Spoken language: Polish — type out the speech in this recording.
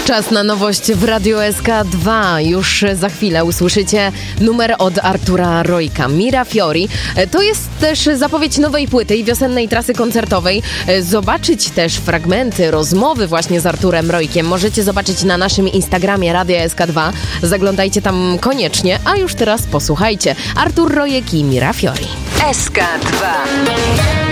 Czas na nowość w Radiu SK2. Już za chwilę usłyszycie numer od Artura Rojka, Mira Fiori. To jest też zapowiedź nowej płyty i wiosennej trasy koncertowej. Zobaczyć też fragmenty rozmowy właśnie z Arturem Rojkiem możecie zobaczyć na naszym Instagramie Radia SK2. Zaglądajcie tam koniecznie, a już teraz posłuchajcie. Artur Rojek i Mira Fiori. SK2.